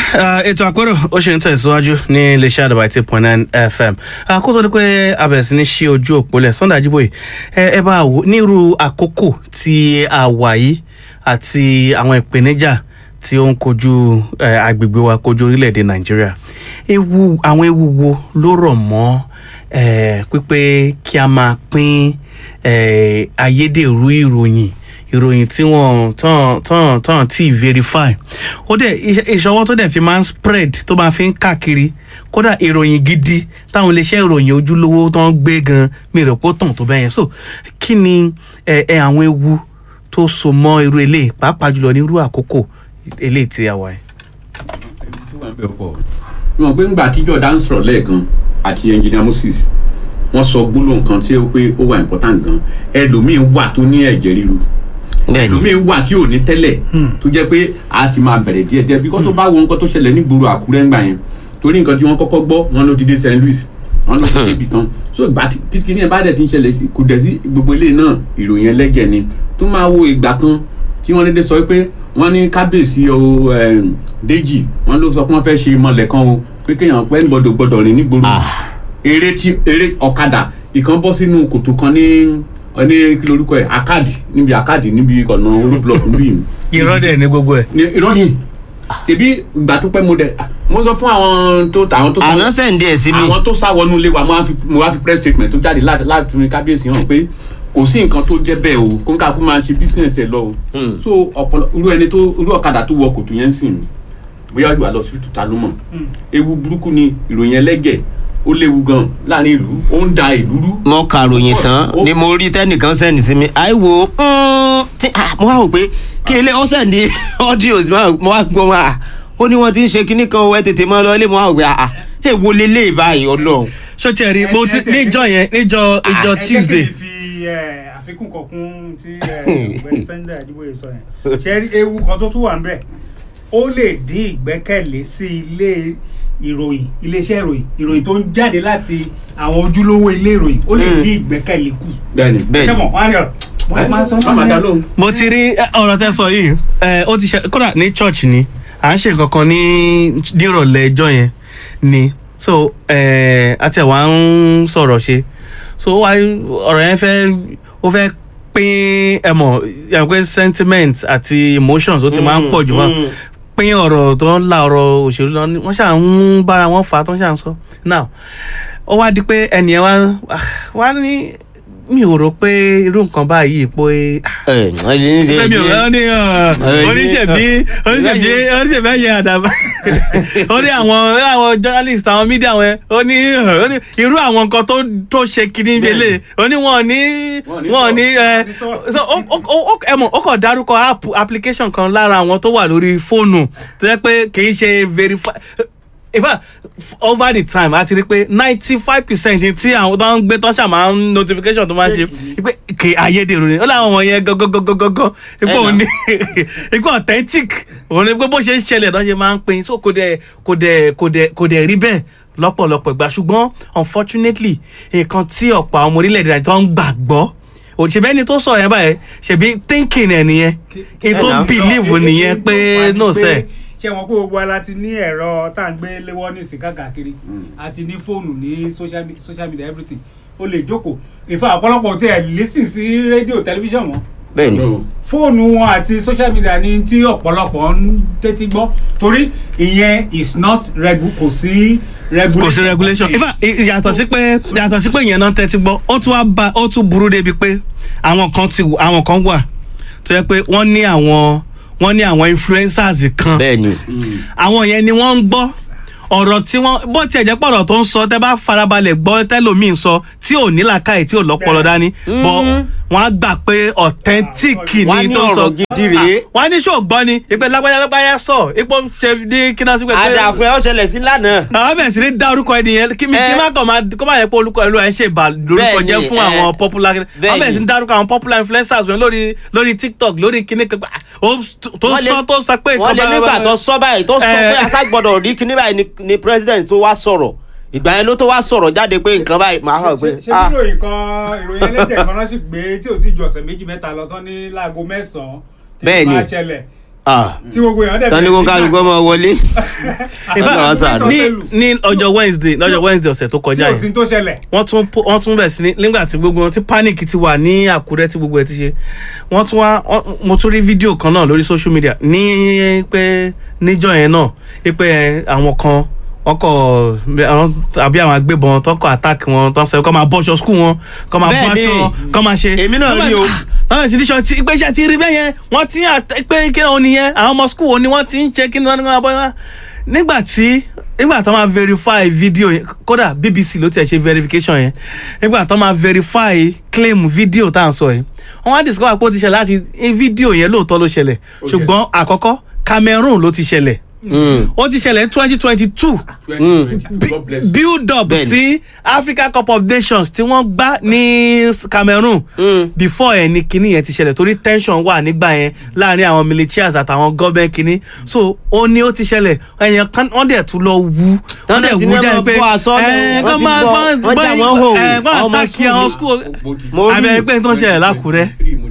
ètò àpérò ó ṣe ń tẹ̀síwájú ní iléeṣẹ́ àdàbà 8.9 FM kó tó di pé a bẹ̀rẹ̀ sí ní ṣí ojú òpólẹ̀ Sunday Ajíbóyè ẹ bá wò nírú àkókò tí a wà yìí àti àwọn ìpèníjà tí ó ń kojú agbègbè wa kojú orílẹ̀-èdè Nàìjíríà àwọn ewu wo ló rọ̀ mọ́ pípé kí a máa pín ayédèrú ìròyìn tí wọ́n tán tí verify ó dẹ̀ ìṣọwọ́ tó dẹ̀ fi máa ń spread tó máa fi ń káàkiri kódà ìròyìn gidi táwọn iléeṣẹ́ ìròyìn ojúlówó tó ń gbé gan mi rò pé ó tàn tó bẹ́yẹn so kí ni àwọn ewu tó so mọ́ irú eléyìí pàápàá jùlọ ní irú àkókò eléyìí tí a wà yìí. wọ́n pé ńgbà tíjọ́ dá ń sọ̀rọ̀ lẹ́ẹ̀kan àti engineer Moses wọ́n sọ gbólóhùn kan tí ó pé ó wà important gan ẹlòmíín wà tó ní ẹ̀jẹ̀ ríru ẹlòmíín wà tí ò ní tẹ́lẹ̀ tó jẹ́ pé a ti máa bẹ̀rẹ̀ díẹ̀díẹ̀ bí kò tó bá wo nǹkan tó ṣẹlẹ̀ nígboro Àkúrẹ́ ńgbà yẹn torí nǹkan tí wọ́n kọ́kọ́ gbọ́ wọn ló ti dé St. Louis wọn ló ti dé ibì kan so ìgbà tí kíní ẹ̀ bá dẹ̀ ti ń ṣẹlẹ̀ kò dẹ̀ sí gbogbo ilé náà ìròyìn ẹlẹ́gẹ̀ ni tó máa wo ìgbà kan tí wọ́n dédé sọ pé wọ́n ní kábíyèsí Déjì wọ́n ló sọ pé wọ́n fẹ́ ṣe ìmọ̀lẹ̀ kan o pé kéèyàn pẹ́ gbọ́dọ̀ rìn nígboro eré ọ̀kadà ìkan bọ́ sínú kòtò kan ní kí lorúkọ ẹ̀ àkàdì níbi ọ̀nà olúbulọ̀kù bíi. irọ́ dẹ̀ ní gbogbo ẹ̀. irọ́ ni tèbí ìgbà tó pẹ́ mo sọ fún àwọn tó àná sẹ́ǹdí ẹ̀ sí mi. àwọn tó sá wọnú ilé wa mo wá fi press statement tó jáde láti tún kábíyèsí hàn pé kò sí nǹkan tó jẹ́ bẹ́ẹ̀ o kó ń ká kó máa ṣe business ẹ̀ lọ o. so irú ọ̀kadà tó wọ kòtò yẹn ń sìn bóyá ìwà lọ sí tuta ló mọ̀ ewu burúkú ni ìròyìn ẹlẹ́gẹ̀ ó léwu gan láàrin ìlú ó ń da ìlú rú. mo kàròyìn tán ni mo rí tẹnìkan sẹ́ni sí mi àìwò mo wá wò pé kí ilé ó sẹ́ni audios mo wá gbọ́ wọn ó ní wọ́n ti ń ṣe kinní kan ẹ tètè mọ́ lọ ilé mo wá wò pé èwo lélẹ̀ báyìí Ọlọ́run. ṣó tiẹ̀ rí mo ti níjọ́ Tuesday. àfikún kọ̀ọ̀kan tí ọ̀gbẹ́ni Sunday Ajíbóyè sọ yẹn ṣe rí ewu kan tó tún wà ń bẹ̀ ó lè dín ìgbẹ́kẹ̀lé sí iléeṣẹ́ ìròyìn tó ń jáde láti àwọn ojúlówó ilé ìròyìn ó lè dín ìgbẹ́kẹ̀lé kù. bẹ́ẹ̀ni ṣẹ́mọ̀ wọ́n á ní ọ̀rọ̀ máa sọ náà ní. mo ti rí ọ̀rọ̀ tẹ́ sọ yìí ó ti ṣe kódà ní church ni à ń ṣe nǹkan kan ní nírọ̀lẹ́ ẹjọ́ yẹn ni so àti àwa ń sọ̀rọ̀ ṣe so ọ̀rọ̀ yẹn fẹ́ pín ẹ̀mọ̀ pé sentiment àti emotions ó ti máa ń pọ̀ jù wọn pín ọ̀rọ̀ tó ń la ọ̀rọ̀ òṣèlú lọ wọ́n ṣáà ń bára wọn fà á tó ń ṣáà ń sọ now ó wá di pé ẹnìyẹn wá ní mi ò rò pé irú nǹkan báyìí pé mi ò rò ní oníṣẹ̀bí ẹ̀yẹ àdàbà ó ní àwọn journalist àwọn media wọn ó ní irú àwọn nǹkan tó ṣe kiri nílé ó ní wọ́n ní so ó kàn dárúkọ application kan lára àwọn tó wà lórí fóònù tó yẹ pé kì í ṣe verify in fact over the time a ti rí pé 95% tí àwọn tó ń gbé tó ṣàmà ń notification tó máa ń ṣe pé kì í ayédèrú ni ó láwọn wọ̀nyẹn gọ́gọ́gọ́gọ́gọ́ ipò òní ipò authentic òní pé bó ṣe ń ṣẹlẹ̀ náà ṣe máa ń pín so kò dẹ̀ rí bẹ́ẹ̀ lọ́pọ̀lọpọ̀ ìgbà ṣùgbọ́n unfortunately nǹkan tí ọ̀pọ̀ àwọn ọmọ orílẹ̀-èdè náà tó ń gbàgbọ́ òṣèbẹ́ ni tó sọ̀rọ̀ yẹn báyẹn ṣèbí thinking ẹ̀ nìyẹn ètò believe nìyẹn pé no sẹ́ ṣé wọn kó gbogbo ala ti ní ẹ̀rọ tá à ń gbé léwọ́ nísìn káàkiri àti ní fóònù ní social media everything o lè jókòó ìfà ọ̀pọ̀lọpọ̀ tí ẹ̀ lísìn sí rédíò tẹlifíṣàn wọn. bẹ́ẹ̀ni fóònù wọn àti social media ní tí ọ̀pọ̀lọpọ̀ ń tẹ́tí gbọ́ torí ìyẹn is not kò sí regulation ìfà yàtọ̀ sí pé ìyẹn náà tẹ́tí gbọ́ ó tún burú débi pé àwọn kan wà tó yẹ pé wọ́n ní àwọn influencers kan àwọn yẹn ni wọ́n ń gbọ́ ọ̀rọ̀ tí wọ́n bó tiẹ̀ jẹ́ pọ̀rọ̀ tó ń sọ tẹ́ bá farabalẹ̀ gbọ́ tẹ́lòmíì sọ tí ò ní làákàyè tí ò lọ́pọlọ dání bọ́ wọ́n á gbà pé authentic ni tó ń sọ wọ́n á ní ṣó gbọ́ ni ìpè lágbáyà sọ ipò ṣe ní kíná sí pé. àdàfẹ́ ó ṣẹlẹ̀ sí lánàá. àwọn bẹ̀rẹ̀ sí ní dá orúkọ ẹnìyẹn kí má kàn máa kó má yẹ pé olùkọ́ ẹlò ẹ̀ ń ṣe ìbà lórúkọ jẹ́ fún àwọn popular àwọn bẹ̀rẹ̀ sí ní dá orúkọ àwọn popular influencers wọn lórí TikTok lórí kíní kan tó sọ pé. wọ́n lé nígbà tó sọ báyìí tó sọ pé aṣágbọ́dọ̀ rí kíní báyìí ni president tó wá sọ̀rọ̀ ìgbà yẹn ló tó wá sọ̀rọ̀ jáde pé nǹkan báyìí máa hàn pé. ṣé ìròyìn ẹlẹ́jẹ̀ kan náà sì gbé tí ò ti ju ọ̀sẹ̀ méjì mẹ́ta lọ tán ní láago 9:00 bẹ́ẹ̀ ni máa ṣẹlẹ̀ tí gbogbo èèyàn dẹ̀ tani kó kálukú ọmọ wọlé. in fact ní ọjọ́ Wednesday ọ̀sẹ̀ tó kọjá yìí tó ṣẹlẹ̀ wọ́n tún bẹ̀ sí ní nígbà tí gbogbo wọn tí panic ti wà ní Àkúrẹ́ tí gbogbo ẹ̀ ti ṣe wọ́n tún wá mo tún rí fídíò kan náà lórí social media ní pé níjọ́ yẹn náà pé àwọn kan wọ́n kọ̀ àbí àwọn agbébọn tó kọ̀ attack wọn tó ń sọ kọ́ máa bọ́ṣọ school wọn kọ́ máa bọ́ aṣọ kọ́ máa ṣe. èmi náà rí o. wọ́n sì ti sọ pé ṣe ti rí bẹ́ẹ̀ yẹn wọ́n ti pé kí ni nìyẹn àwọn ọmọ school wo ni wọ́n ti ń ṣe kí ni wọ́n ní wọ́n bọ́ wá. nígbà tó máa verify video yẹn kódà BBC ló tiẹ̀ ṣe verification yẹn nígbà tó máa verify claim video tá à ń sọ yìí wọ́n wá discover pé ó ti ṣẹlẹ̀ láti video yẹn lóòótọ́ ló ṣẹlẹ̀ ṣùgbọ́n àkọ́kọ́ Cameroon ló ti ṣẹlẹ̀ ó ti ṣẹlẹ̀ ní 2022 build up sí Africa Cup of Nations tí wọ́n gbá ní Cameroon before ẹ̀ ní kinní yẹn ti ṣẹlẹ̀ torí tension wà nígbà yẹn láàrin àwọn militias àtàwọn government kinní so ó ní ó ti ṣẹlẹ̀ ẹ̀yàn kan wọ́n dẹ̀ tún lọ wú wọ́n dẹ̀ wú jẹ́ pé kọ́ máa gbọ́n àtàkì àwọn school abẹ́rẹ́ pé tó ń ṣẹlẹ̀ l'Ákúrẹ́.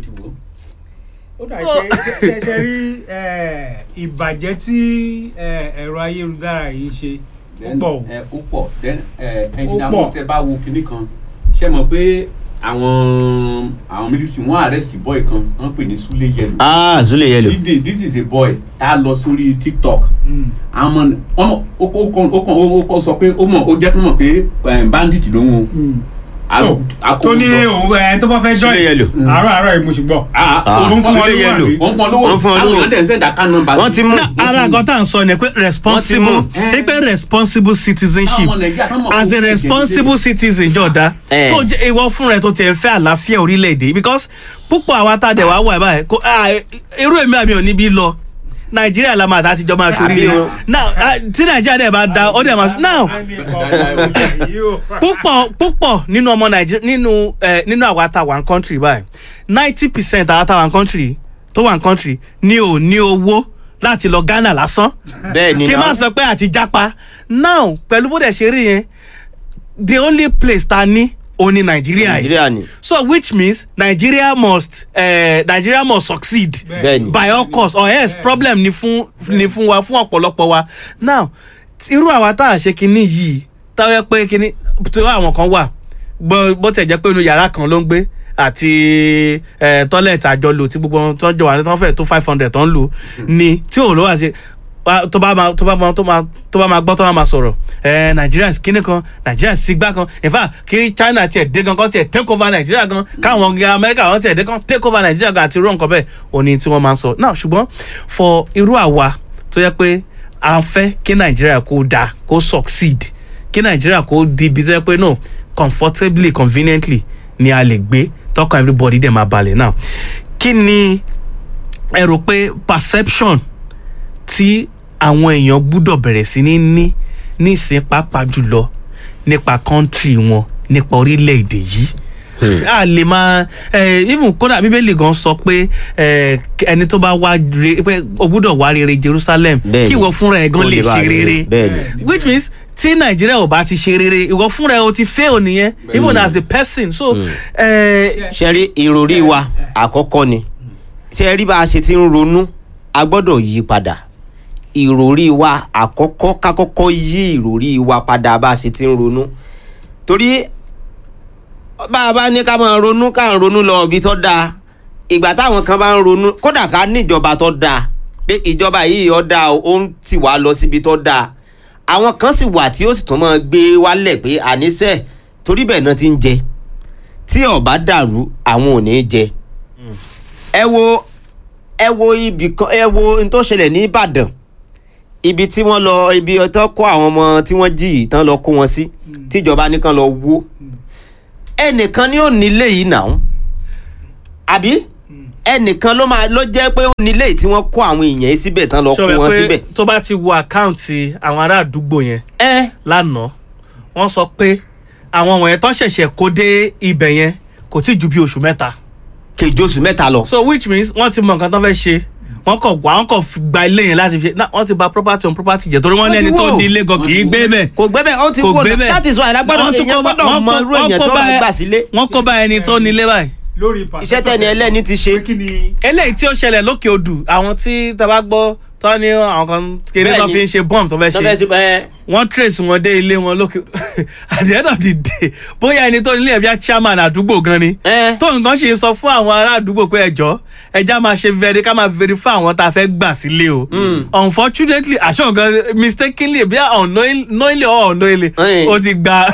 ó dà ṣe rí ìbàjẹ́ tí ẹ̀rọ ayélujára yìí ṣe ó pọ̀ ẹnjìnà mọ́ tẹ bá wo kinní kan ṣe mọ̀ pé àwọn military wọ́n arrest boy kan wọ́n pè ní Sule Yellow. Sule Yellow. This is a boy tá a lọ sórí TikTok àwọn ó sọ pé ó jẹ́ tó mọ̀ pé bandit ló ń tó ní òun tó bá fẹ́ join àárọ̀ mo sì gbọ́ òun fún ọ lówó òun fún ọ lówó àwọn àdéhùn sẹ́dá kan nọ́mbà. wọ́n ti mú ara nǹkan tá à ń sọ ni pé responsible citizenship as a responsible citizen jọ̀dá tó jẹ́ ìwọ fún rẹ tó tiẹ̀ fẹ́ àlàáfíà orílẹ̀-èdè because púpọ̀ àwa tá a dẹ̀ wá wà báyìí irú èmi àmì ò ní bí lọ Nàìjíríà la máa dá àtijọ́ máa ṣorí rẹ̀ now tí Nàìjíríà dẹ̀ bá da ó dẹ̀ máa now púpọ̀ nínú ọmọ Nàìjíríà nínú àwa tá wà ní country báyìí 90% àwa tá wà ní country tó wà ní country ni ò ní owó láti lọ Ghana lásán kí n má sọ pé àti jápa now pẹ̀lú bó dẹ̀ ṣe rí yẹn the only place ta ní ó ní Nigeria ni so which means Nigeria must succeed by all costs or else problem ni fún wa fún ọ̀pọ̀lọpọ̀ wa now irú àwa tá a ṣe kinní yìí táwọn pé kinní tó àwọn kan wà bó tẹ̀ jẹ́ pé inú yàrá kan ló ń gbé àti tọ́lẹ̀tì àjọlò tí gbogbo tó ń jọ wà ní tó ń fẹ́ tó 500 tó ń lò ní tí ò ló wà sí tó bá máa gbọ́ tó máa sọ̀rọ̀ Nigeria kíní kan Nigeria sígbà kan in fact kí China tiẹ̀ dé gan kan tiẹ̀ take over Nigeria gan káwọn America wọn tiẹ̀ dé gan take over Nigeria gan àti irú nǹkan bẹ́ẹ̀ òní tí wọ́n máa ń sọ now ṣùgbọ́n for irú àwa tó yẹ pé à ń fẹ́ kí Nigeria kó dáa kó succeed kí Nigeria kó di ibi tó yẹ pé no comfortably conveniently ni a lè gbé tọkàn everybody dẹ̀ máa balẹ̀ now kí ni ẹ rò pé perception tí àwọn èèyàn gbúdọ̀ bẹ̀rẹ̀ sí ní ìsìn pàápàá jùlọ nípa country wọn nípa orílẹ̀-èdè yìí a lè máa even kódà Bíbélì gan sọ pé ẹni tó bá wá pé o gbúdọ̀ wá rere Jerusalem kí ìwọ fúnra ẹ̀ gan lè ṣe rere which means tí Nàìjíríà ò bá ti ṣe rere ìwọ fúnra ẹ̀ o ti fail nìyẹn even as a person so. ṣe rí ìròrí wa àkọ́kọ́ ni ṣe rí bá a ṣe ti ń ronú a gbọ́dọ̀ yí padà ìròrí wa àkọ́kọ́ kákọ́kọ́ yí ìròrí wa padà bá a ṣe ti ń ronú torí bá a bá ní ká máa ronú ká ń ronú lọ ibi tó dáa ìgbà táwọn kan bá ń ronú kódà ká ní ìjọba tó dáa pé ìjọba yìí ó dáa ó ń tì wá lọ síbi tó dáa àwọn kan sì wà tí ó sì tún máa gbé wálẹ̀ pé àníṣe torí bẹ́ẹ̀ náà ti ń jẹ tí ó bá dàrú àwọn ò ní jẹ ẹ wo ibì kan ẹ wo n tó ṣẹlẹ̀ ní Ìbàdàn ibi tí wọ́n lọ ibi tó kó àwọn ọmọ tí wọ́n jí yìí tán lọ kó wọn sí tíjọba nìkan lọ wó ẹnìkan ni ó nílé yìí náà àbí ẹnìkan ló jẹ́ pé ó nílé tí wọ́n kó àwọn èèyàn yìí síbẹ̀ tán lọ kó wọn síbẹ̀. tó bá ti wo àkáǹtì àwọn ará àdúgbò yẹn lánàá wọ́n sọ pé àwọn wọ̀nyẹn tó ṣẹ̀ṣẹ̀ kó dé ibẹ̀ yẹn kò tí ju bí oṣù mẹ́ta. kejì oṣù mẹ́ta lọ. so which means wọ́n ti mọ nǹkan tó fẹ́ ṣe wọ́n kọ̀ gba ilé yẹn láti fi wọ́n ti bà property on property jẹ́ torí wọ́n ní ẹni tó ní ilé gan kì í gbé bẹ́ẹ̀. kò gbé bẹ́ẹ̀ ó ti wò that is why alágbádọ́ èèyàn gbọ́dọ̀ mọ irú èèyàn tó máa gbà sílé. wọ́n kó bá ẹni tó ní ilé báyìí lórí iṣẹ́ tẹ́ni ẹlẹ́ni ti ṣe. pé kí ni. eléyìí tí ó ṣẹlẹ̀ lókè odù àwọn tí tàbá gbọ́ tọ́ ní àwọn kan kéré tó fi ń ṣe bọ́ọ̀mù tó fẹ́ ṣe wọ́n trace wọn dé ilé wọn lókè at the end of the day bóyá ẹni tó nílé ẹ̀bí chairman àdúgbò gan ni tó nǹkan ṣe ń sọ fún àwọn ará àdúgbò pé ẹjọ́ ẹja máa ṣe ká máa verify àwọn tá a fẹ́ gbà sílé o unfortunately àṣọ nǹkan mistakenly bí unknowingly or unknowingly ó ti gba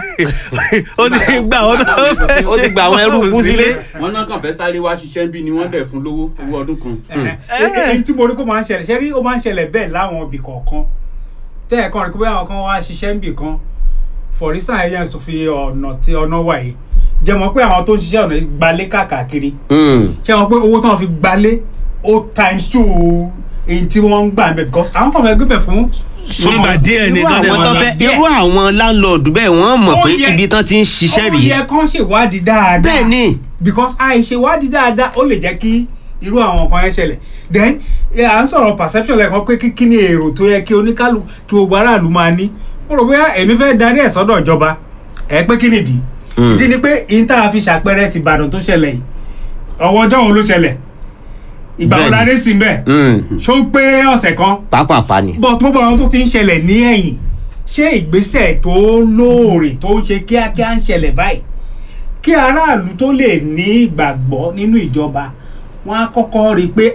àwọn tó fẹ́ ṣe ó ti gba àwọn ẹrú kú sílé. wọn náà kàn fẹ́ sáré wá ṣiṣẹ́ bí ni wọ́n dẹ̀ fún lówó owó ọdún kan. èyí tí mo rí kó máa ń ṣẹlẹ̀ ṣe rí ó máa ń ṣẹlẹ̀ bẹ́ẹ̀ láwọn ibì kọ̀ọ̀kan tẹ́ ẹ̀ kan rí pé àwọn kan wá ṣiṣẹ́ níbì kan for instance ẹ̀yẹ́ sọ fi ọ̀nà wà yìí jẹ́ mọ̀ pé àwọn tó ń ṣiṣẹ́ ọ̀nà gbalé káàkiri ṣé mọ̀ pé owó tí wọ́n fi gbalé ó times 2 èyí tí wọ́n ń gbà ń bẹ̀ because àwọn kan fẹ́ gbé bẹ̀ fún ìgbà díẹ̀ ní irú àwọn tó fẹ́ irú àwọn landlord bẹ́ẹ̀ wọ́n mọ̀ pé ibi tán ti ń ṣiṣẹ́ rèé. ó yẹ kán ṣèwádìí dáadáa bẹ́ẹ̀ ni because àìṣèwádìí dáadáa ó lè jẹ́ kí irú àwọn nǹkan yẹn ṣẹlẹ̀ then à ń sọ̀rọ̀ perception lẹ́ẹ̀kan pé kí ni èrò tó yẹ kí oníkálù kí gbogbo aráàlú máa ní mo rò bóyá èmi fẹ́ darí ẹ̀ sọ́dọ̀ ìjọba ẹ pé kí nìdí ìdí ni pé ìyín tá a fi ṣàpẹẹrẹ ti Ìbàdàn tó ṣẹlẹ̀ yìí ọwọ́ ọjọ́ wo ló ṣẹlẹ̀ ìgbà wo la dé sí bẹ́ẹ̀ ṣó pé ọ̀sẹ̀ kan pápápá ni. but gbogbo àwọn tó ti ń ṣẹlẹ̀ ní ẹ̀yìn ṣé ìgbésẹ̀ tó lóòrè tó ń ṣe kíákíá ń ṣẹlẹ̀ báyìí kí aráàlú tó lè ní ìgbàgbọ́ nínú ìjọba wọ́n á kọ́kọ́ rí i pé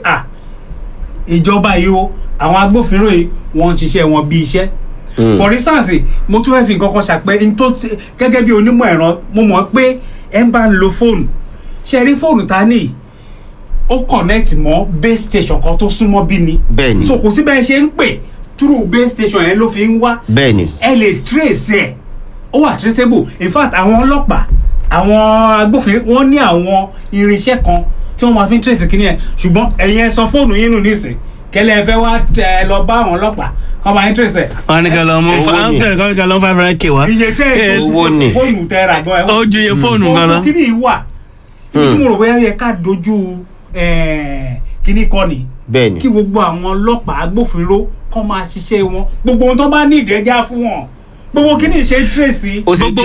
ìjọba yìí o àwọn agbófinró yìí wọ́n ń ṣiṣẹ́ wọn bí iṣẹ́. For instance mo tún fẹ́ fi nǹkan kan ṣàpẹ́ gẹ́gẹ́ bí onímọ̀ ẹ̀rọ mo mọ̀ pé ẹ ń bá ń lo fóònù ṣe rí fóònù ta ní ó connect mọ́ base station kan tó súnmọ́ bí ni. bẹ́ẹ̀ni so kò sí bẹ́ẹ̀ ṣe ń pè through base station yẹn ló fi ń wá. bẹ́ẹ̀ni ẹ lè trace ẹ̀ ó wà traceable in fact àwọn ọlọ́pàá àwọn agbófinró wọ́n ní àwọn irinṣẹ́ kan tí wọ́n máa fi ń trace kìíní ẹ̀ ṣùgbọ́n ẹ̀yin ẹ sọ fóònù yín nù nísìn kẹlẹ́ ẹ fẹ́ wá lọ bá àwọn ọlọ́pàá kọ́ máa ń trace ẹ̀. wọ́n ní kẹlẹ́ ọmọ kẹlẹ́ 500k wá. iye tẹ́ ẹ fóònù tẹ́ ra gan ẹ. ó ju iye fóònù gan lọ. kíní wà ibi tí mo rò bóyá yẹ ká dojú kíní kọ́ ni. bẹ́ẹ̀ni kí gbogbo àwọn ọlọ́pàá agbófinró kọ́ máa ṣiṣẹ́ wọn gbogbo ohun tó bá ní ìdẹ́já fún wọn gbogbo kíní ṣe trace.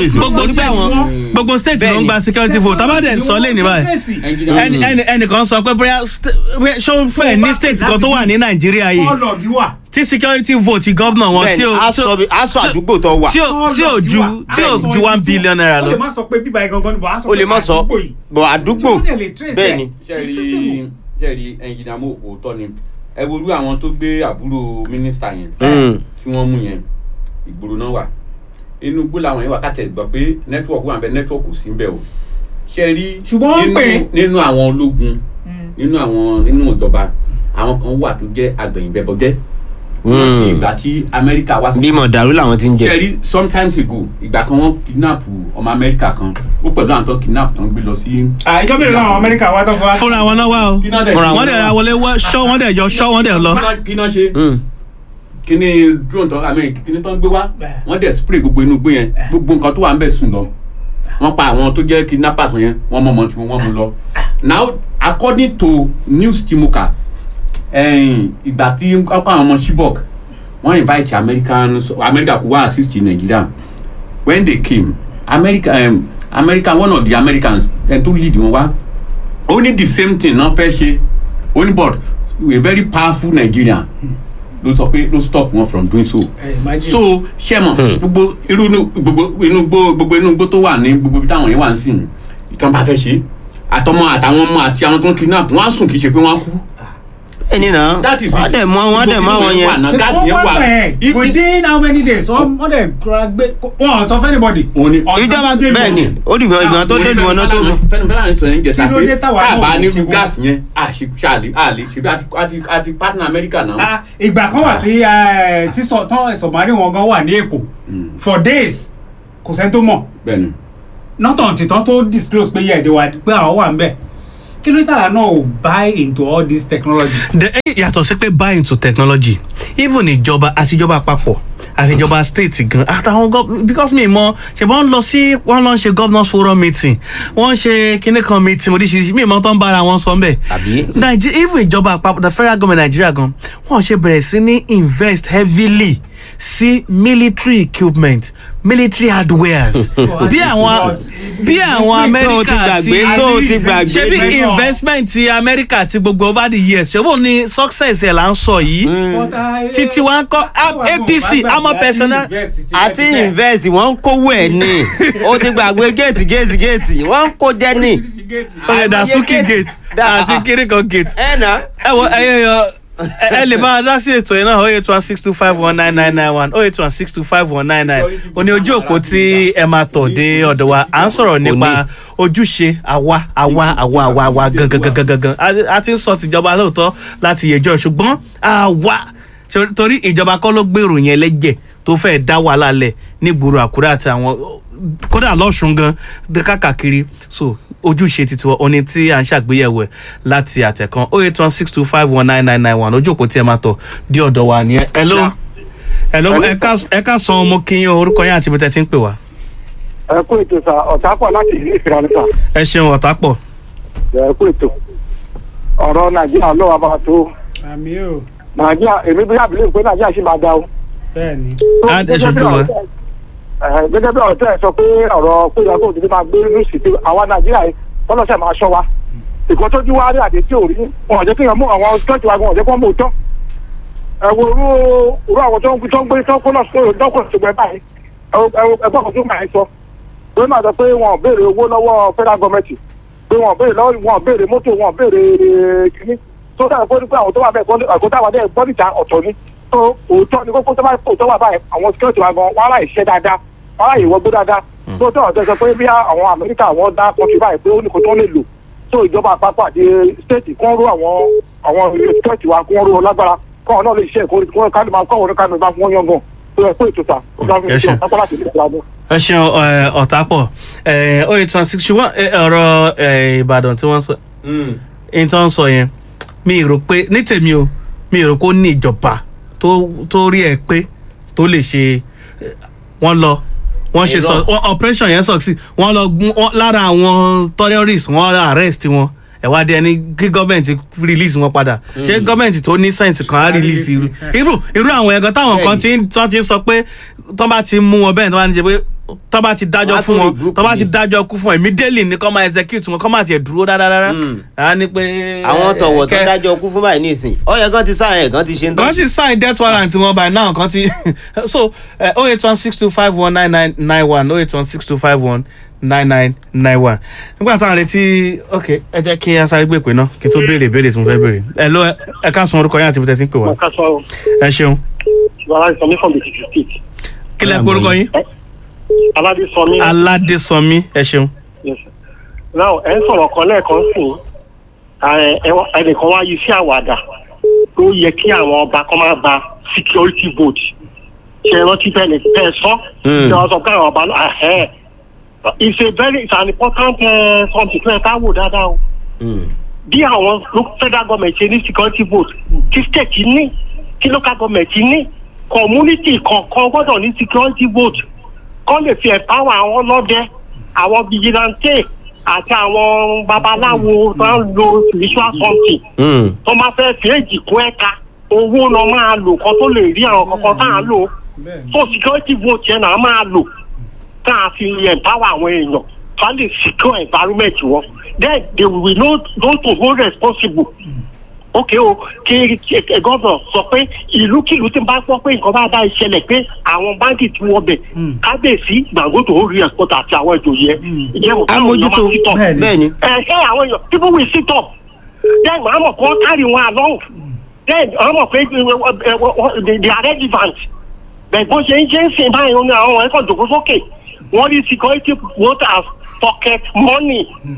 gbogbo state ló ń gba security vote tábàdẹ̀ sọ lé ní báyìí ẹnìkan sọ pé bóyá ṣó fẹ́ ní state kan tó wà ní Nàìjíríà yìí tí security vote gọ́vnà wọn tí aṣọ àdúgbò tó wà tí ò ju $1 billion lọ. o lè má sọ pé bíbá igangan ni bọ̀ aṣọ o lè má sọ bọ̀ àdúgbò bẹ́ẹ̀ ni. ṣẹ́ẹ̀rí ẹnjìnà mọ́ òótọ́ ni ẹ wo irú àwọn tó gbé àbúrò mínísítà yẹn tí wọ́n mú yẹn ìgboro náà wà inú gbó làwọn yẹn wà kàtẹ́ gbọ́ pé nẹ́tíwọ̀kì wà bẹ́ẹ̀ nẹ́tíwọ̀kì kò sí ń bẹ̀ o ṣe rí nínú àwọn ológun nínú ìjọba àwọn kan wà tó jẹ́ àgbẹ̀yìnbẹ̀bọ̀jẹ́ wọ́n ti ìgbà tí Amẹ́ríkà wá sí. bímọ dàrú làwọn ti ń jẹ. ṣe rí sometimes ago ìgbà kan wọ́n kidnap ọmọ Amẹ́ríkà kan ó pẹ̀lú àwọn tó kidnap tán gbé lọ sí. ìjọba ìlú àwọn Amẹ́ríkà wá tó fọwọ́. fúnra wọn náà wá o wọ́n dẹ̀ ra wọlé ṣọ́ wọ́n dẹ̀ yọ ṣọ́ wọ́n dẹ̀ lọ. kí náà ṣe kíní drone tán kíní tán gbé wá wọ́n dẹ̀ spray gbogbo inú gbé yẹn gbogbo nǹkan tó wà ń bẹ̀ sùn lọ wọ́n pa àwọn tó jẹ́ kidnappers yẹn wọ́n mọ̀ tí wọ́n mú lọ. Now according to news tí mo kà ìgbà tí ọkọ àwọn ọmọ Chibok wọ́n invite America kó wá assist Nigeria when they came America one of the Americans tó lead wọn wá only the same thing náà fẹ́ ṣe only but a very powerful Nigerian ló sọ pé ló stop wọn from doing so. so ṣe mọ gbogbo inú gbó tó wà ní gbogbo ibi táwọn yẹn wà ń sìn ìtàn bá fẹ́ ṣe àtọmọ àtàwọn ọmọ àti àwọn tó ń kidnap wọn á sùn kì í ṣe pé wọn á kú. ẹni náà wọ́n dẹ̀ mọ́ àwọn yẹn. gáàsì yẹn wà within how many days wọ́n dẹ̀ kọ́ra gbé wọ́n sọ fún anybody. ìjọba bẹ́ẹ̀ ni ó dìgbà ìgbà tó dé ìgbà náà tó mọ̀. fẹ́nifẹ́lá ní sọ̀rọ̀ yẹn jẹ́ tàbí táàbà ní gáàsì yẹn àlè ṣe àti partner America náà. ìgbà kan wà tí sọ̀mọ́rí wọn gan wà ní Èkó for days kò sẹ́ni tó mọ̀ nọ́tàn tìtàn tó disclose pé yẹ ẹ̀dẹ̀ wà pé àwọn wà ń bẹ̀. kí ló tààrà náà ò buy into all this technology. yàtọ̀ sí pé buy into technology even ìjọba àti ìjọba àpapọ̀ àti ìjọba state gan àtàwọn because mi mọ ṣe wọ́n lọ ṣe governors forum meeting wọ́n ṣe kíní kan meeting oríṣiríṣi mi mọ tó ń bára wọn sọ bẹ́ẹ̀ even ìjọba àpapọ̀ the federal government Nigeria gan wọ́n ṣe bẹ̀rẹ̀ sí ní invest heavily sí military equipment military hardwares bí àwọn America ṣe bí investment ti America ti gbogbo over the years ṣe wọ́n ní success ẹ̀ là ń sọ yìí títí wọ́n kọ́ APC àmọ́ personal àti invest wọ́n ń kówó ẹ̀ ní ó ti gbàgbé gate wọ́n ń kó jẹ́ ní. Dasuki gate àti kiriko gate ẹ wọ ẹ lè bá a dá sí ètò yìí náà 08162519991 081625199 òní ojú òpó tí ẹ máa tọ̀ dé ọ̀dọ̀ wa à ń sọ̀rọ̀ nípa ojúṣe àwa gangan a ti ń sọ tìjọba lóòótọ́ láti yẹjọ́ ṣùgbọ́n àwa torí ìjọba kọ́ ló gbèrò yẹn lẹ́jẹ̀ tó fẹ́ dá wàhálà lẹ̀ nígboro Àkúrẹ́ àti àwọn kódà lọ́sùn gan káàkiri so ojúṣe titiwọ oní tí à ń ṣàgbéyẹ̀wò ẹ̀ láti àtẹ̀kan 08162519991 ojú òpó tí ẹ máa tọ̀ dé ọ̀dọ̀ wa nìyẹn. hello ẹ ká san ọmọ kí yín orúkọ yín àti ibi tẹ́ ti ń pè wá. ẹ kú ètò sà Ọ̀tápọ̀ láti ìlú Ìfira níta. ẹ ṣeun Ọ̀tápọ̀. ẹ kú ètò ọ̀rọ̀ Nàìjíríà lọ́wọ́ bá tó. àmì o. Nàìjíríà èmi bí àbílẹ̀ pé Nàìjíríà ṣì máa dá o. bẹ́ẹ̀ni. á ẹ ṣojú wa. gẹ́gẹ́ bí ọ̀rọ̀ tẹ́ ẹ sọ pé ọ̀rọ̀ pé ìyàgò òdìdí máa gbé lùsì pé àwa Nàìjíríà yìí fọlọ́sẹ̀ máa ṣọ́ wa ìkọ́ tó jú wá rí àdé tí ò rí wọn ò jẹ́ kí wọ́n mú àwọn skẹ́ẹ̀tì wa gan ò jẹ́ kí wọ́n mú un tán ẹ wo irú àwọn tó ń gbé tó ń kó náà sóòrò dọ́kùnrin ṣùgbọ́n báyìí ẹgbẹ́ kan tó máa ń sọ pé máa sọ pé wọn ò béèrè owó lọ́wọ́ federal government pé wọn ò béèrè mọ́tò wọn ò béèrè kìíní tó dáa pé àwọn tó wà bẹ́ẹ̀ àgọ́tà wà bẹ́ẹ̀ bọ́dìjà ọ̀tọ̀ ni tó òótọ́ ni kókó tó bá tó wà báyìí àwọn skẹ́ẹ̀tì wa gan wọn aláì ṣe dáadáa wọn aláì wọgbó dáadáa tó tọ̀ ọ̀tọ̀ sọ pé bí àwọn Amẹ́ríkà wọn dá kọ́ńtì báyìí pé ó ní kò tó lè lò tó ìjọba àpapọ̀ àti stéètì kún rú àwọn skẹ́ẹ̀tì wa kún rú lágbára kọ́ náà lè ṣe ìkórè kánú máa kọ́ wọn kánú bá fún wọn yangàn tó yẹ kó ètò ta ẹ ṣeun Ọ̀tápọ̀ 0816 ṣùgbọ́n ọ̀rọ̀ Ìbàdàn tí wọ́n sọ ẹni tó ń sọ yẹn mi rò pé ní tèmi o mi rò pé ó ní ìjọba tó rí ẹ pé tó lè ṣe wọ́n lọ wọ́n ṣe operation yẹn succeed wọ́n lọ lára àwọn terrorists wọ́n arrest wọn ẹ̀wádìí ẹni kí gọ́ọ̀mẹ̀ntì release wọn padà ṣé gọ́ọ̀mẹ̀ntì tó ní sẹ́ǹsì kan á release irú àwọn ẹ̀gọ́ táwọn kan ti ń sọ pé tọ́ bá ti mú wọn bẹ́ẹ̀ tọ́ bá ti ṣe pé tọ́ bá ti dájọ́ fún wọn tọ́ bá ti dájọ́ kú fún wọn immediately ni kọ́ máa execute wọn kọ́ máa tiẹ̀ dúró dáadáa á ní pé. àwọn tọ̀wọ̀ tó dájọ́ kú fún báyìí nísìn ọ̀yẹ́ kan ti sign kan ti ṣe ń tọ́. kan ti sign death warrant wọn by now kan ti so 08162519991 08162519991 nígbà táwọn retí ok ẹ jẹ́ kí a sáré gbé ìpè náà kí n tó béèrè ìbéèrè tí mo fẹ́ béèrè ẹ ká san orúkọ yín àti ibi tẹ́ ti ń pè wá. ẹ ṣeun. kílẹ̀ kó orúkọ yín. Aládésọmí ẹ ṣeun. now ẹ ń sọ̀rọ̀ kan lẹ́ẹ̀kan sí ẹnìkan wá yí sí àwàdà tó yẹ kí àwọn ọba kan máa gba security vote ṣe rántí bẹ́ẹ̀ bẹ́ẹ̀ sọ ṣe wọ́n sọ pé àwọn ọba náà it's an important something fẹ́ ká wò dáadáa o. bí àwọn federal government ṣe ní security vote tí state ní tí local government ní community kọ̀ọ̀kan gbọ́dọ̀ ní security vote kọ́ lè fi empower àwọn ọlọ́dẹ àwọn vigilante àti àwọn babaláwo tó ń lo spiritual something tó máa fẹ́ fi èjì kún ẹ̀ka owó náà máa lò kan tó lè rí àwọn kankan tá à ń lò so security vote yẹn náà máa lò tá a fi empower àwọn èèyàn ká lè secure environment wọn then they will know to hold responsible okay o kí gọ́dọ̀ sọ pé ìlúkìlú tí n bá gbọ́ pé nǹkan bá ìṣẹ̀lẹ̀ pé àwọn báńkì tí wọ́n bẹ̀ kábíyèsí Gbàngótò ó rí ẹ̀sìpọ̀tà àti àwọn ìjòyè ìjẹ́wò amójútó bẹ́ẹ̀ ni. ṣé àwọn èèyàn people will sit up then wọ́n á mọ̀ pé wọ́n carry wọn along then wọ́n mọ̀ pé they are relevant bẹ́ẹ̀ bó ṣe ń ṣe ń sìn báyìí àwọn ẹ̀kọ́ dògbò sókè wọ́n rí security vote as pocket money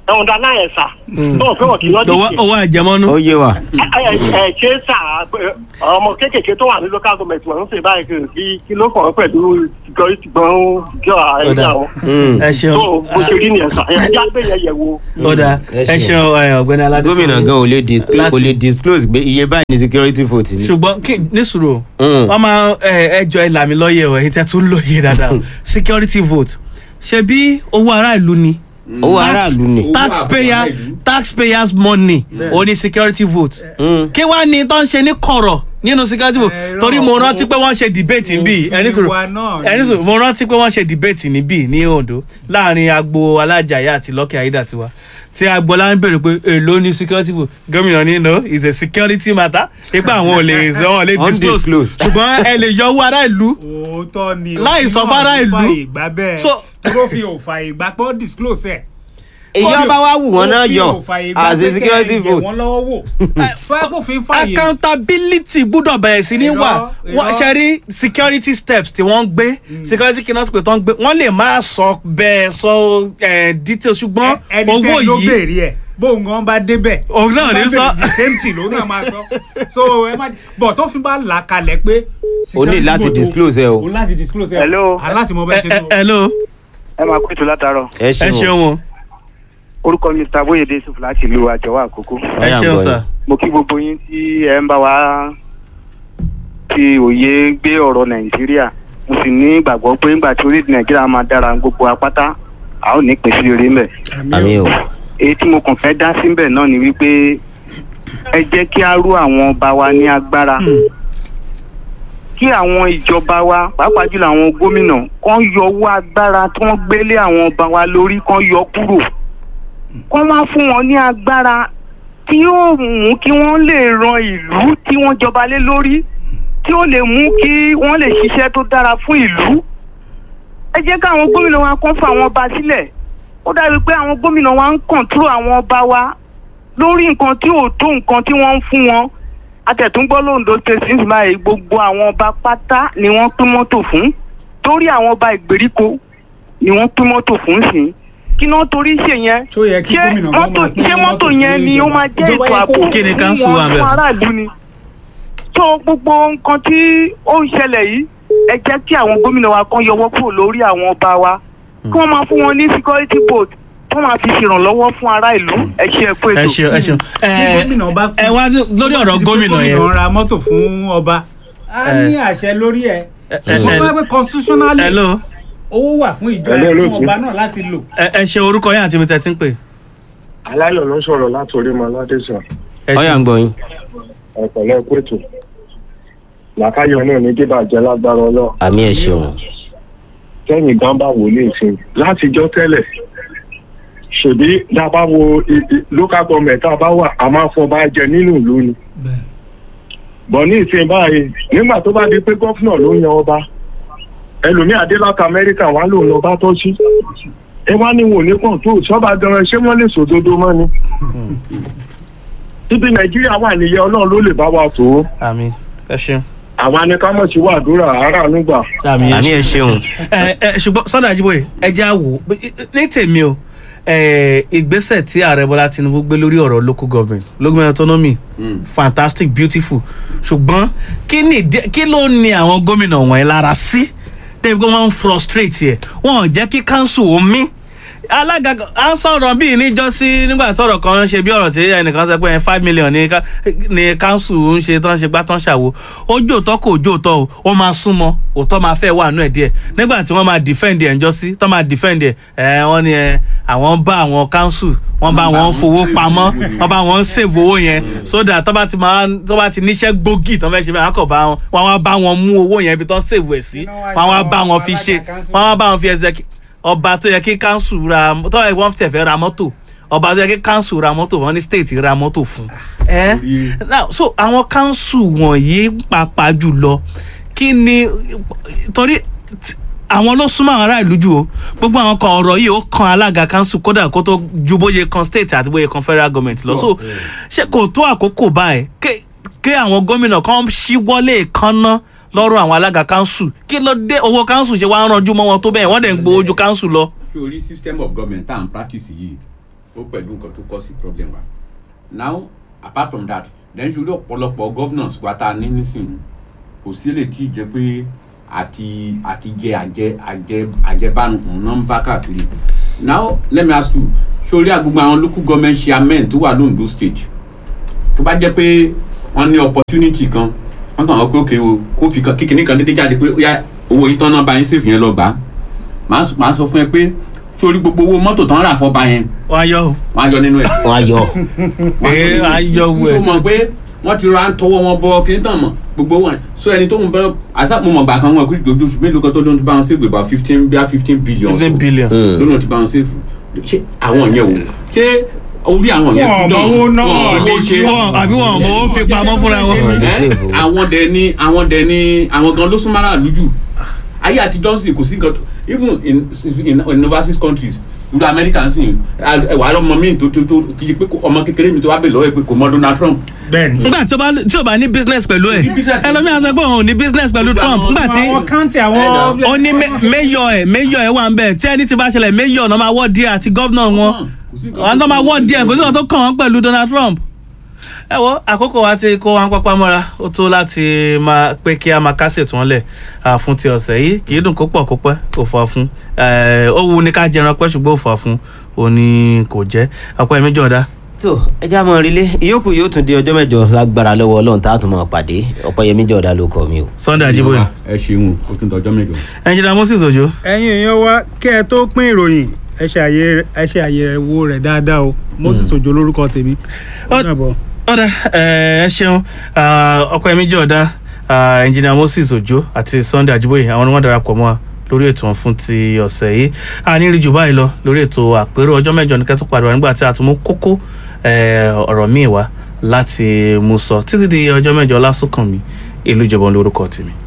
ẹ̀wọ̀n náà ẹ̀ sà tó fẹ́ wọ̀ kí lọ́ọ́ dìde. owó àjẹmọ́nú. ó yé wa. ṣé sà ọmọ kéékèèké tó wà ní local government wọn ń ṣe báyìí kí ló kàn pẹ̀lú security gbọ́n jọ ẹ̀yà wọn. ẹ ṣeun. tó bó ṣe rí nìyẹn sà ẹ̀yà gbé yẹn yẹ̀ wo. ó dáa ẹ ṣeun ọ̀gbẹ́ni aládé. gómìnà gan ò lè disclose pé iye báyìí ni security vote ni. ṣùgbọ́n nísùúrù wọ́n máa ẹjọ́ ìlàmí lọ́yẹ̀ ọ̀ ẹ̀yin tẹ́ tún lóye dáadáa security vote ṣebí owó aráàlú ni. owó aráàlú ni. taxpayers money ó ní security vote. kí wàá ní tó ń ṣe ní kọ̀rọ̀ nínú security vote torí mo rántí pé wọ́n ṣe debate níbí ẹni sọ̀rọ̀ mo rántí pé wọ́n ṣe debate níbí ní Ondo láàrin agbo alájàyà àti Lọ́kì Ayédàtiwa tí agboola ń bèrè pé èló ní security vote gómìnà ní no is a security matter ipa àwọn ò lè disclose ṣùgbọ́n ẹ lè yọ owó ará ìlú láì sọ fárá ìlú tó fi òfà ìgbà pọ́ disclose ẹ̀. ìjọba wa wù wọn náà yọ as a security vote. accountability gbúdọ̀ bẹ̀rẹ̀ sí ní wà ṣe rí security steps tí wọ́n ń gbé security kìnnà pé tó ń gbé wọ́n lè máa sọ bẹ́ẹ̀ sọ details ṣùgbọ́n owó yìí bóun gan bá débẹ̀ òun náà ní sọ same thing ló náà máa sọ so ẹ má bọ̀ tó fi bá là kalẹ̀ pé. o ní láti disclose ẹ o. o láti disclose ẹ o. hello aláti mọ bẹ́ẹ̀ ṣe lọ. hello. ẹ máa kó ètò látàárọ̀. ẹ ṣeun wọn. orúkọ Mr. Bóyèdé Yusuf láti ìlú Àjọwọ́ Àkókò. ẹ ṣeun sà. mo kí gbogbo yín tí ẹ ń bá wa fi òye gbé ọ̀rọ̀ Nàìjíríà mo sì ní ìgbàgbọ́ pé nígbà tí orílẹ̀-èdè Nàìjíríà máa dára gbogbo apáta a ó ní pèsè rere ńbẹ̀. àmín o. èyí tí mo kàn fẹ́ dá síbẹ̀ náà ni wípé ẹ jẹ́ kí á rú àwọn ọba wa ní agbára kí àwọn ìjọba wa pàápàá jùlọ àwọn gómìnà kán yọ owó agbára tí wọ́n gbélé àwọn ọba wa lórí kán yọ kúrò kán wá fún wọn ní agbára tí yóò mú kí wọ́n lè ran ìlú tí wọ́n jọba lé lórí tí ó lè mú kí wọ́n lè ṣiṣẹ́ tó dára fún ìlú. ẹ jẹ́ káwọn gómìnà wa kán fún àwọn ọba sílẹ̀ ó dàbí pé àwọn gómìnà wa ń kọ̀ǹtúrò àwọn ọba wa lórí nǹkan tí ò tó nǹkan tí wọ́n ń fún wọn. Atẹ̀túngbọ́ l'Ondo State ní báyìí gbogbo àwọn ọba pátá ni wọ́n pín mọ́tò fún torí àwọn ọba ìgbèríko ni wọ́n pín mọ́tò fún sí kí náà torí ṣe yẹn ṣé mọ́tò yẹn ni ó máa jẹ́ ètò ààbò fún wọn fún aráàlú ni. tó gbogbo nǹkan tí ó ń ṣẹlẹ̀ yìí ẹ jẹ́ kí àwọn gómìnà wa kan yọwọ́ kúrò lórí àwọn ọba wa kí wọ́n máa fún wọn ní security board wọ́n máa fi ṣèrànlọ́wọ́ fún ará ìlú ẹ ṣe ẹ̀kú ètò. ẹ ṣeun tí gómìnà bá ẹ wá lórí ọ̀rọ̀ gómìnà yẹn. gómìnà ra mọ́tò fún ọba a ní àṣẹ lórí ẹ̀ ṣùgbọ́n wọ́n pẹ́ constitutionally owó wà fún ìjọba fún ọba náà láti lò. ẹ ṣe orúkọ yẹn àti mi tẹ́ ti ń pè. aláyọ̀ ló sọ̀rọ̀ láti orí mọ aládẹ́sàn. ọyà ń gbọ́ yín. ọ̀pọ̀lọpọ̀ ẹ̀kú ètò làkàyọ̀ náà ní débàjẹ́ lágbára ọlọ́. àmì ẹ̀ ṣeun. kẹ́yìn gan bá wò lè sìn látijọ́ tẹ́lẹ̀ ṣèbí dábàá wo local government tá a bá wà a máa fọba jẹ nínú ìlú ni. bọ̀ ní ìsìn báyìí nígbà tó bá di pé gọ́fúnà ló yan ọba ẹlòmíì adé láti Amẹ́ríkà wà lóun lọ́ba tó sí ẹ wá ní wò ní pọ̀ tó sọ́ba gan-an ṣé wọ́n lè sòdodo mọ́ ni. ibi Nàìjíríà wà níyẹn Ọlọ́run ló lè bá wa tó. àmín ẹ ṣeun. àwa ni ká mọ̀ sí wàdúrà aráàlú gbà. àmì ẹ̀ ṣeun. ṣùgbọ́n Sunday Ajíbóyè ẹ jẹ́ àwò ní tèmi o ìgbésẹ̀ tí ààrẹ Bọ́lá Tinubu gbé lórí ọ̀rọ̀ local government autonomy fantastic beautiful ṣùgbọ́n kí ló ní àwọn gómìnà wọ̀nyí lára sí débi pé wọ́n ń frustrate ẹ̀ wọ́n jẹ́ kí council ó mí alága à ń sọ̀rọ̀ bíi níjọ́sí nígbà tọ́rọ̀ kan ṣe bí ọ̀rọ̀ tí ẹnìkan sọ pé 5 million ní council ń ṣe tán ṣe gbá tán ṣàwo ojú òótọ́ kò ojú òótọ́ o ó máa súnmọ́ òótọ́ máa fẹ́ wà nú ẹ̀ díẹ̀ nígbà tí wọ́n máa defend ẹ̀ níjọ́sí tán máa defend ẹ̀ wọ́n ní àwọn bá àwọn council wọ́n bá wọn fowó pamọ́ wọ́n bá wọn save owó yẹn so that tó bá ti níṣẹ́ gbòógì tán fẹ́ ṣe bẹ́ẹ̀ àkọ́ bá wọn wọ́n á bá wọn mú owó yẹn ibi tán save ẹ̀ sí wọ́n á bá wọn fi ṣe wọ́n á bá wọn fi ẹsẹ̀ ọba tó yẹ kí council ra tó yẹ wọ́n tẹ̀fẹ́ ra mọ́tò ọba tó yẹ kí council ra mọ́tò wọ́n ní state ra mọ́tò fún now so àwọn council wọ̀nyí pàápàá jùlọ kí ni torí àwọn ló súnmọ́ àwọn ará ìlú jù o gbogbo àwọn kan ọ̀rọ̀ yìí ó kan alága council kódà kó tó ju bóyá kan state àti bóyá kan federal government lọ so ṣé kò tó àkókò báyìí kí àwọn gómìnà kan ṣíwọ́lé ìkànnà lọ́rọ̀ àwọn alága council kí ló dé owó council ṣe wá ń ranjú mọ́ wọn tó bẹ́ẹ̀ wọ́n dẹ̀ ń gbowó ju council lọ. sórí system of government tá à ń practice yìí ó pẹ̀lú nǹkan tó kọ́ sí problem wa. Now apart from that then ṣùgbọ́n ọ̀pọ̀lọpọ̀ governors wa ta ní nísìnyí kò sí lè tí ì jẹ́ pé àti jẹ àjẹbánu náà ń bá káàkiri. Now let me ask you sórí àgbègbè àwọn local government chairman tó wà l'Ondo state tó bá jẹ́ pé wọ́n ní opportunity kan wọ́n kàn wọ́n pé òkè o kó fi kíkiní kan dédé jáde pé ó yá owó yìí tán náà bá yín sèfì yẹn lọ gbà máa sọ fún ẹ pé sórí gbogbo owó mọ́tò tán rà fọ́ba yẹn wọ́n á yọ nínú ẹ̀. wọ́n á yọ. wọ́n á yọ owó ẹ̀. so mọ̀ pé wọ́n ti ra ń tọwọ́ wọn bọ kí n tàn mọ̀ gbogbo wọn so ẹni tó ń bẹ àṣàpọ̀ mọ̀ gbà kan wọn kúrò lójú oṣù mélòó kan tó lóun ti bá wọn sèfù about 15 billion. 15 billion. lóun ti bá wọn sèfù ṣé àwọn yẹn wò ṣé orí àwọn yẹn kú dán wọn lè ṣe àbí wọn mọ ó fi pamọ́ fúnra wọn. àwọn dẹ̀ ni àwọn gan ló súnmọ́ aráàlú jù ayé àti johnson kò sí nǹkan tó even in overseas countries ìlú America sì ẹwà ọmọ mi tó kì í pé ọmọ kékeré mi tó wá bẹ̀ lọ́wọ́ ẹ pé kò mọ Donald Trump. bẹ́ẹ̀ni. nígbà tí o bá ní business pẹ̀lú ẹ ẹlòmíràn sọ pé òun ò ní business pẹ̀lú Trump nígbà tí ó ní mayor ẹ wà ń bẹ̀ tí ẹni tí bá ṣẹlẹ̀ mayor náà máa wọ́ díẹ̀ àti governor wọn àwọn tó máa wọ́ díẹ̀ kò sí wọn tó kàn wọ́n pẹ̀lú Donald Trump. ẹ wo àkókò wa ti kó wọn pápá mọ́ra ó tó láti máa pé kí a máa kásẹ̀ tún lẹ̀ fún ti ọ̀sẹ̀ yìí kì í dùn kó pọ̀ kó pẹ́ kó fà fún ó wù ní ká jẹran pẹ́ ṣùgbọ́n ó fà fún ó ní kò jẹ́ Ọpẹ́yẹmí Jọ̀ọ́dá. tó ẹja mọ rílé ìyókù yóò tún di ọjọ́ mẹ́jọ lágbára lọ́wọ́ Ọlọ́run tá a tún máa pàdé Ọpẹ́yẹmí Jọ̀ọ́dá ló kọ mi o. Sunday Ajíbóyè. ẹ ṣeun ó tún di ọjọ́ mẹ́jọ. Engineer Moses Ojo. ẹ̀yin èèyàn wa kẹ́ ẹ tó pín ìròyìn ẹ ṣe àyẹ̀wò rẹ̀ dáadáa o Moses Ojo lórúkọ tèmi. ọ̀dà ẹ ṣeun Ọpẹ́yẹmí Jọ̀ọ́dá Engineer Moses Ojo àti Sunday Ajíbóyè àwọn ni wọ́n darapọ̀ mọ́ lórí ètò fún ti ọ̀sẹ̀ yìí a ní rí jù báyìí lọ lórí ètò àpérò ọjọ́ mẹ́jọ ní kẹ́tọ́ padà wá nígbà tí a tún mú kókó ọ̀rọ̀ míì wá láti mú sọ títí di ọjọ́ mẹ́jọ Ọlásùnkànmí Ìlújọbọ lórúkọ tèmi.